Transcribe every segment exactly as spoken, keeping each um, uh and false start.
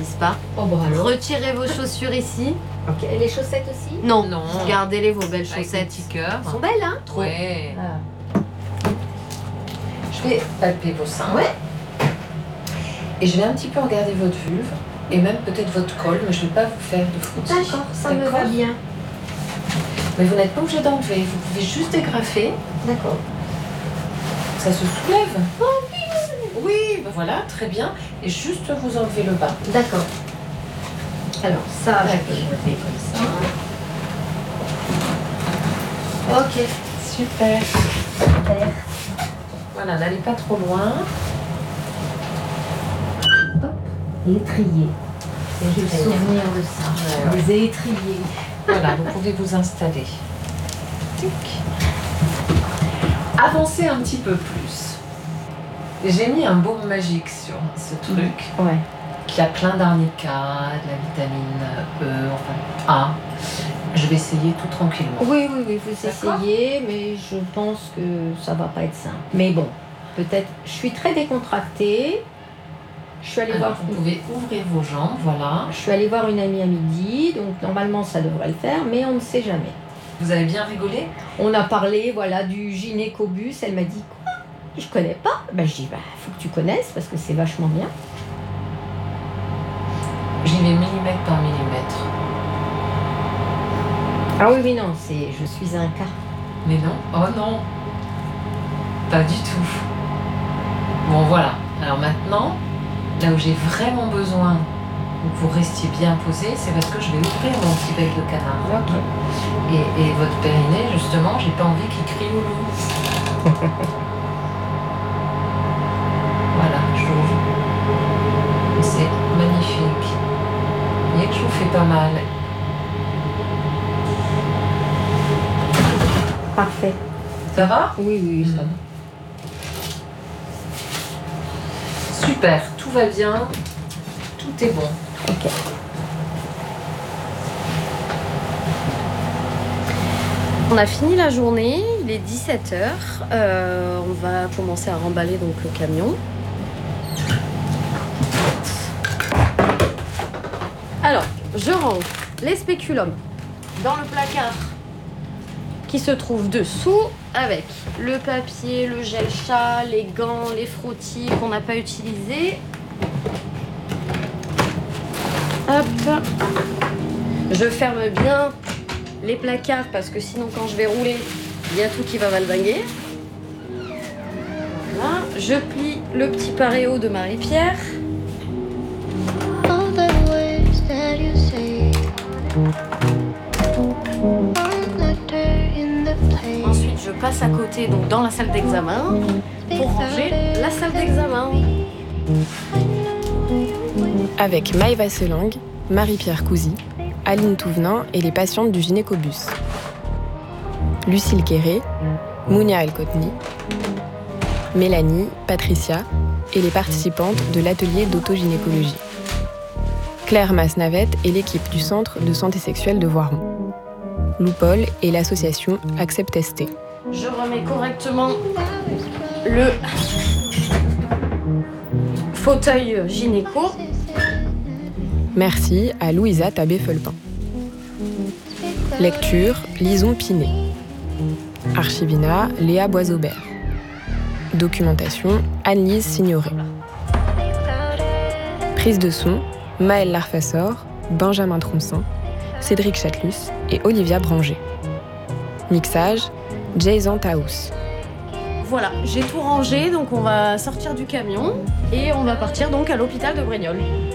n'utilise pas. Oh bah alors. Retirez vos chaussures ici. Ok. Et les chaussettes aussi? Non, Non. gardez-les vos belles Avec des chaussettes. petits cœurs. Elles sont belles, hein? Trop. Ouais. Ah. Je vais palper vos seins. Ouais. Et je vais un petit peu regarder votre vulve et même peut-être votre col, mais je ne vais pas vous faire de frottis. D'accord, ça me D'accord. va bien. Mais vous n'êtes pas obligé d'enlever, vous pouvez juste dégrafer. D'accord. Ça se soulève. Oh oui. Oui, ben voilà, très bien. Et juste vous enlevez le bas. D'accord. Alors, ça, je D'accord. peux le faire comme ça. Ok. Super. Super. Voilà, n'allez pas trop loin. L'étrier. J'ai le Très bien. souvenir de ça. Ouais, ouais. Les étriers. Voilà, vous pouvez vous installer. Tic. Avancez un petit peu plus. J'ai mis un baume magique sur ce truc Ouais. qui a plein d'arnica, de la vitamine E, enfin A. Je vais essayer tout tranquillement. Oui, oui, oui, vous D'accord. essayez, mais je pense que ça va pas être simple. Mais bon, peut-être. Je suis très décontractée. Je suis allée Alors, voir. vous pouvez ouvrir vos jambes, voilà. Je suis allée voir une amie à midi, donc normalement ça devrait le faire, mais on ne sait jamais. Vous avez bien rigolé? On a parlé, voilà, du gynécobus. Elle m'a dit quoi? Je connais pas. Ben je dis bah faut que tu connaisses parce que c'est vachement bien. J'y vais millimètre par millimètre. Ah oui oui non, c'est je suis un cas. Mais non, oh non, pas du tout. Bon voilà, alors maintenant, là où j'ai vraiment besoin que vous restiez bien posé, c'est parce que je vais ouvrir mon petit bec de canard. Ok. Et, et votre périnée, justement, j'ai pas envie qu'il crie au loup. Voilà, j'ouvre. Et c'est magnifique. Vous voyez que je vous fais pas mal. Parfait. Ça va? Oui oui ça va. Super, tout va bien, tout est bon. Ok. On a fini la journée, il est dix-sept heures. Euh, on va commencer à remballer donc le camion. Alors, je range les spéculums dans le placard qui se trouve dessous avec le papier, le gel chat, les gants, les frottis qu'on n'a pas utilisés. Hop. Je ferme bien les placards parce que sinon quand je vais rouler, il y a tout qui va valdinguer. Voilà. Je plie le petit paréo de Marie-Pierre. All the words that you say. One letter in the place. Ensuite, je passe à côté, donc dans la salle d'examen, pour ranger la salle d'examen. Avec Maëva Selang, Marie-Pierre Cousy, Aline Touvenin et les patientes du gynécobus. Lucille Quéré, Mounia El-Kotni, Mélanie, Patricia et les participantes de l'atelier d'autogynécologie. Claire Masnavette et l'équipe du Centre de santé sexuelle de Voiron. Lou Paul et l'association Accept S T. Je remets correctement le fauteuil gynéco. Merci à Louisa Tabé-Felpin. Lecture, Lison Pinet. Archivina, Léa Boisaubert. Documentation, Anne-Lise Signoret. Prise de son, Maëlle Larfassor, Benjamin Troncin, Cédric Chatelus et Olivia Branger. Mixage, Jason Taous. Voilà, j'ai tout rangé, donc on va sortir du camion et on va partir donc à l'hôpital de Brignoles.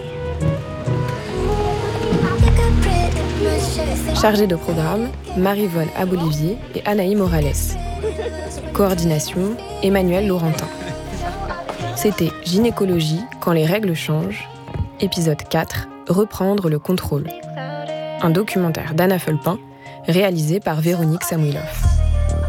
Chargée de programme, Marie-Vonne Abolivier et Anaï Morales. Coordination, Emmanuel Laurentin. C'était Gynécologie quand les règles changent, épisode quatre, Reprendre le contrôle. Un documentaire d'Anna Felpin, réalisé par Véronique Samuilov.